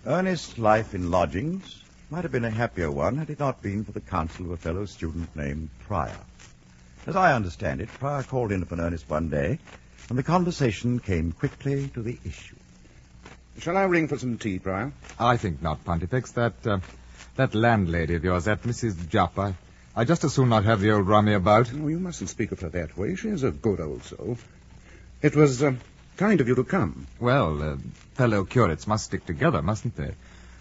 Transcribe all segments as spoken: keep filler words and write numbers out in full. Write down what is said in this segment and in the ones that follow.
Ernest's life in lodgings might have been a happier one had it not been for the counsel of a fellow student named Pryor. As I understand it, Pryor called in upon Ernest one day, and the conversation came quickly to the issue. Shall I ring for some tea, Pryor? I think not, Pontifex. That uh, that landlady of yours, that Missus Jupp, I, I just as soon not have the old rummy about. Oh, you mustn't speak of her that way. She is a good old soul. It was uh, kind of you to come. Well, uh, fellow curates must stick together, mustn't they?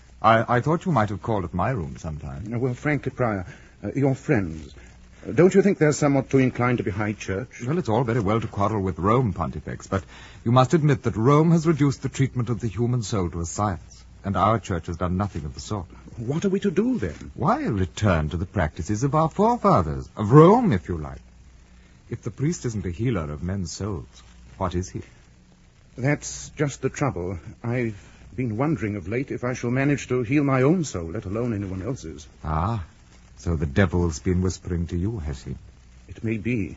I, I thought you might have called at my room sometime. Uh, well, frankly, Pryor, uh, your friends, uh, don't you think they're somewhat too inclined to be high church? Well, it's all very well to quarrel with Rome, Pontifex, but you must admit that Rome has reduced the treatment of the human soul to a science, and our church has done nothing of the sort. What are we to do, then? Why, return to the practices of our forefathers, of Rome, if you like. If the priest isn't a healer of men's souls, what is he? That's just the trouble. I've been wondering of late if I shall manage to heal my own soul, let alone anyone else's. Ah, so the devil's been whispering to you, has he? It may be.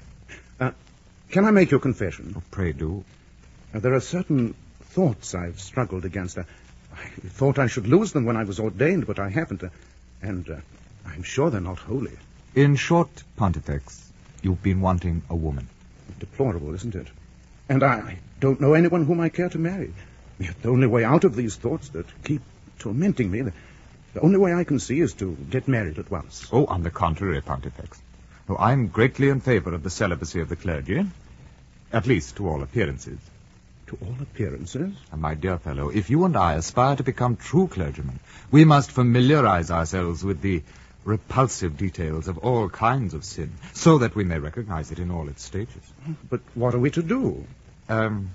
Uh, can I make your confession? Oh, pray do. Uh, there are certain thoughts I've struggled against. Uh, I thought I should lose them when I was ordained, but I haven't. Uh, and uh, I'm sure they're not holy. In short, Pontifex, you've been wanting a woman. Deplorable, isn't it? And I, I don't know anyone whom I care to marry. Yet the only way out of these thoughts that keep tormenting me, the, the only way I can see is to get married at once. Oh, on the contrary, Pontifex. Oh, I'm greatly in favor of the celibacy of the clergy, at least to all appearances. To all appearances? And my dear fellow, if you and I aspire to become true clergymen, we must familiarize ourselves with the repulsive details of all kinds of sin, so that we may recognize it in all its stages. But what are we to do? Um,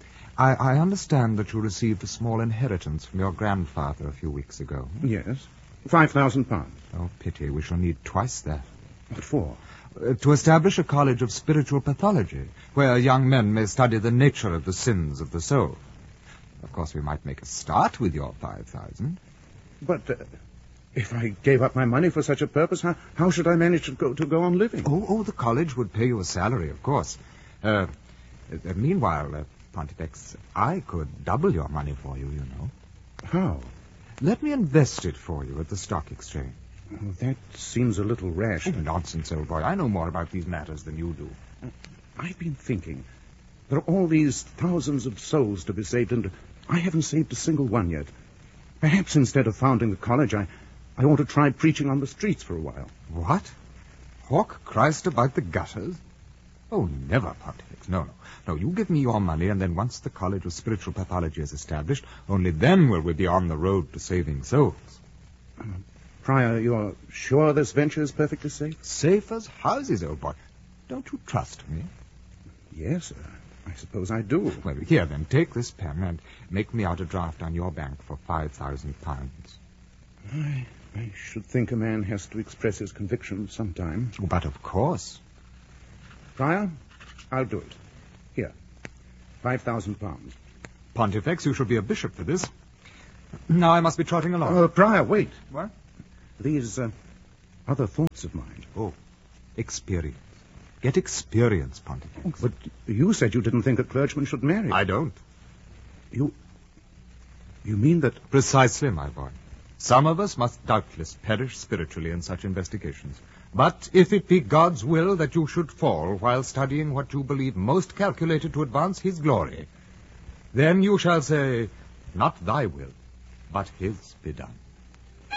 I, I understand that you received a small inheritance from your grandfather a few weeks ago. Yes. Five thousand pounds. Oh, pity. We shall need twice that. What for? Uh, to establish a college of spiritual pathology, where young men may study the nature of the sins of the soul. Of course, we might make a start with your five thousand. But uh, if I gave up my money for such a purpose, how, how should I manage to go, to go on living? Oh, oh, the college would pay you a salary, of course. Uh, uh, meanwhile, uh, Pontifex, I could double your money for you, you know. How? Let me invest it for you at the stock exchange. Oh, that seems a little rash. Oh, nonsense, old boy. I know more about these matters than you do. I've been thinking. There are all these thousands of souls to be saved, and I haven't saved a single one yet. Perhaps instead of founding the college, I, I ought to try preaching on the streets for a while. What? Hawk Christ about the gutters? Oh, never, Pontifex. No, no. No, you give me your money, and then once the College of Spiritual Pathology is established, only then will we be on the road to saving souls. Uh, Pryor, you're sure this venture is perfectly safe? Safe as houses, old boy. Don't you trust me? Yes, uh, I suppose I do. Well, here then, take this pen and make me out a draft on your bank for five thousand pounds. I, I should think a man has to express his convictions sometime. Oh, but of course. Pryor, I'll do it. Here, five thousand pounds. Pontifex, you shall be a bishop for this. Now I must be trotting along. Oh, Pryor, wait. What? These uh, other thoughts of mine. Oh, experience. Get experience, Pontifex. But you said you didn't think a clergyman should marry. I don't. You... You mean that... Precisely, my boy. Some of us must doubtless perish spiritually in such investigations. But if it be God's will that you should fall while studying what you believe most calculated to advance his glory, then you shall say, not thy will, but his be done.